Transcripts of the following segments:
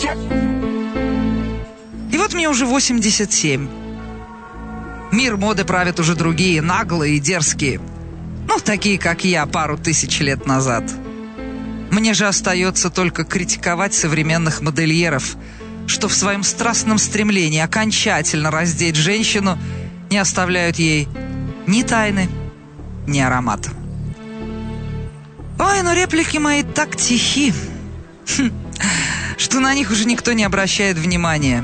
И вот мне уже 87. Мир моды правят уже другие, наглые и дерзкие. Ну, такие, как я, пару тысяч лет назад. Мне же остается только критиковать современных модельеров, что в своем страстном стремлении окончательно раздеть женщину не оставляют ей ни тайны, ни аромата. Ой, но реплики мои так тихи, что на них уже никто не обращает внимания.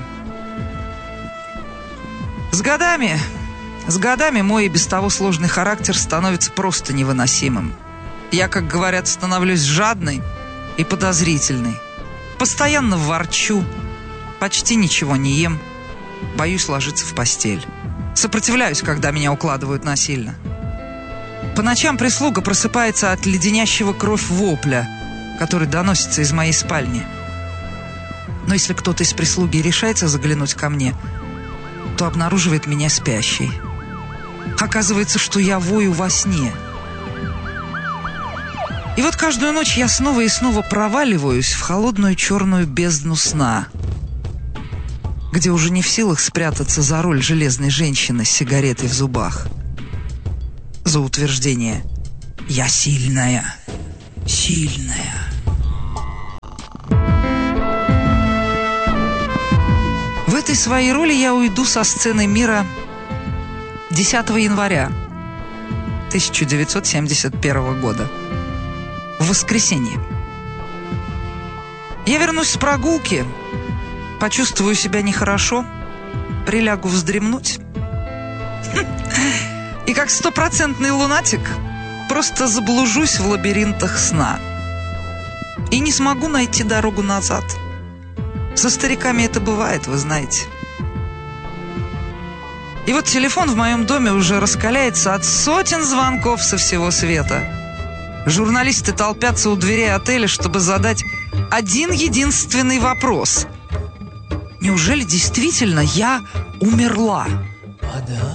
С годами мой и без того сложный характер становится просто невыносимым. Я, как говорят, становлюсь жадной и подозрительной. Постоянно ворчу, почти ничего не ем, боюсь ложиться в постель. Сопротивляюсь, когда меня укладывают насильно. По ночам прислуга просыпается от леденящего кровь вопля, который доносится из моей спальни. Но если кто-то из прислуги решается заглянуть ко мне, то обнаруживает меня спящей. Оказывается, что я вою во сне. И вот каждую ночь я снова и снова проваливаюсь в холодную черную бездну сна, где уже не в силах спрятаться за роль железной женщины с сигаретой в зубах. За утверждение «Я сильная, сильная». В этой своей роли я уйду со сцены мира 10 января 1971 года. В воскресенье. Я вернусь с прогулки, почувствую себя нехорошо, прилягу вздремнуть. И как 100% лунатик просто заблужусь в лабиринтах сна. И не смогу найти дорогу назад. Со стариками это бывает, вы знаете. И вот телефон в моем доме уже раскаляется от сотен звонков со всего света. Журналисты толпятся у дверей отеля, чтобы задать один единственный вопрос. Неужели действительно я умерла?